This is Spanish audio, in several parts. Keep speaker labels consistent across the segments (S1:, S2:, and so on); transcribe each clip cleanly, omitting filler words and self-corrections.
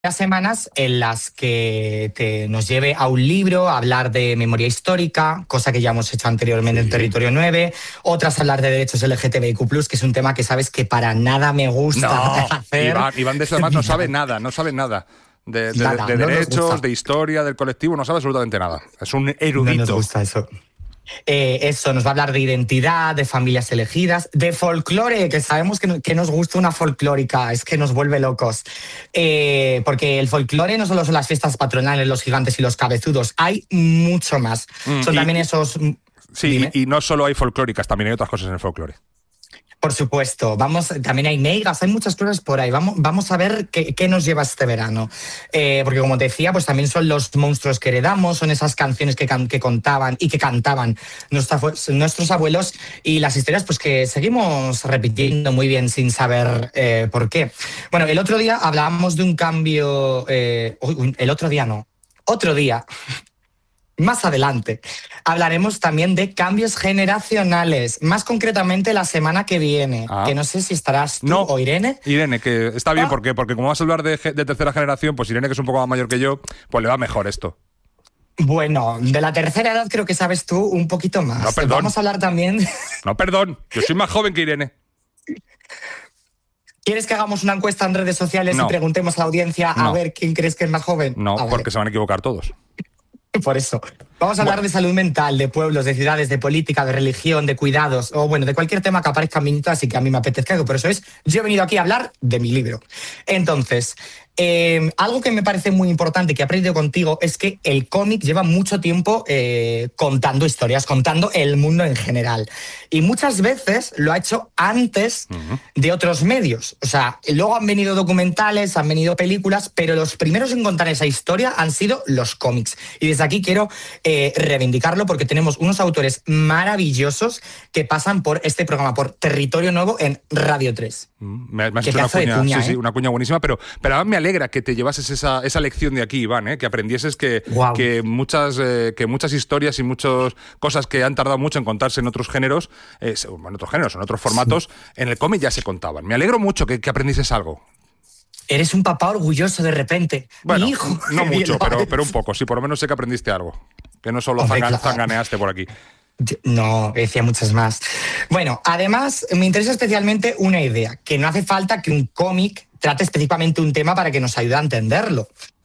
S1: Semanas en las que nos lleve a un libro, a hablar de memoria histórica, cosa que ya hemos hecho anteriormente en Territorio 9, otras hablar de derechos LGTBIQ+, que es un tema que sabes que para nada me gusta hacer.
S2: Iván de eso además no sabe nada de derechos, de historia, del colectivo, no sabe absolutamente nada. Es un erudito.
S1: No nos gusta eso. Eso, nos va a hablar de identidad, de familias elegidas, de folclore, que sabemos que nos gusta una folclórica, es que nos vuelve locos. Porque el folclore no solo son las fiestas patronales, los gigantes y los cabezudos, hay mucho más. Son también esos...
S2: Sí, y no solo hay folclóricas, también hay otras cosas en el folclore.
S1: Por supuesto, también hay neigas, hay muchas cosas por ahí. Vamos a ver qué nos lleva este verano. Porque como te decía, pues también son los monstruos que heredamos, son esas canciones que contaban y que cantaban nuestros abuelos, y las historias pues que seguimos repitiendo muy bien sin saber por qué. Bueno, el otro día hablábamos de un cambio... Otro día... Más adelante hablaremos también de cambios generacionales, más concretamente la semana que viene, que no sé si estarás tú o Irene.
S2: Irene, que está bien, porque como vas a hablar de tercera generación, pues Irene, que es un poco más mayor que yo, pues le va mejor esto.
S1: Bueno, de la tercera edad creo que sabes tú un poquito más.
S2: No, perdón.
S1: Vamos a hablar también...
S2: No, perdón, yo soy más joven que Irene.
S1: ¿Quieres que hagamos una encuesta en redes sociales y preguntemos a la audiencia a ver quién crees que es más joven?
S2: No, porque se van a equivocar todos.
S1: Por eso. Vamos a hablar de salud mental, de pueblos, de ciudades, de política, de religión, de cuidados, o bueno, de cualquier tema que aparezca en minutos y que a mí me apetezca, que por eso yo he venido aquí a hablar de mi libro. Entonces, algo que me parece muy importante, que he aprendido contigo, es que el cómic lleva mucho tiempo contando historias, contando el mundo en general. Y muchas veces lo ha hecho antes de otros medios. O sea, luego han venido documentales, han venido películas, pero los primeros en contar esa historia han sido los cómics. Y desde aquí quiero reivindicarlo, porque tenemos unos autores maravillosos que pasan por este programa, por Territorio Nuevo en Radio 3.
S2: Me has hecho una cuña buenísima, pero a mí me alegra que te llevases esa lección de aquí, Iván, que aprendieses que muchas historias y muchas cosas que han tardado mucho en contarse en otros géneros, en otros formatos, en el cómic ya se contaban. Me alegro mucho que aprendieses algo.
S1: Eres un papá orgulloso de repente.
S2: Bueno,
S1: mi hijo.
S2: No mucho, pero un poco. Sí, por lo menos sé que aprendiste algo. Que no solo zanganeaste por aquí.
S1: No, decía muchas más. Bueno, además me interesa especialmente una idea, que no hace falta que un cómic trate específicamente un tema para que nos ayude a entenderlo.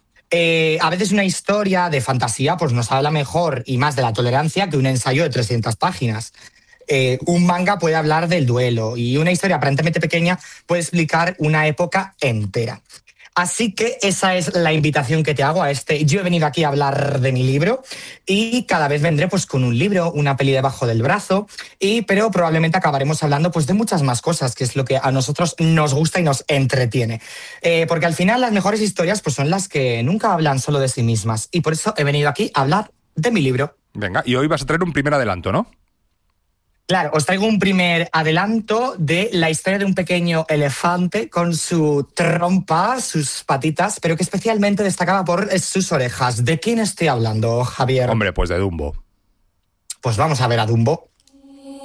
S1: A veces una historia de fantasía pues nos habla mejor y más de la tolerancia que un ensayo de 300 páginas. Un manga puede hablar del duelo y una historia aparentemente pequeña puede explicar una época entera. Así que esa es la invitación que te hago a Yo he venido aquí a hablar de mi libro, y cada vez vendré pues con un libro, una peli debajo del brazo, pero probablemente acabaremos hablando pues de muchas más cosas, que es lo que a nosotros nos gusta y nos entretiene. Porque al final las mejores historias pues son las que nunca hablan solo de sí mismas, y por eso he venido aquí a hablar de mi libro.
S2: Venga, y hoy vas a traer un primer adelanto, ¿no?
S1: Claro, os traigo un primer adelanto de la historia de un pequeño elefante con su trompa, sus patitas, pero que especialmente destacaba por sus orejas. ¿De quién estoy hablando, Javier?
S2: Hombre, pues de Dumbo.
S1: Pues vamos a ver a Dumbo.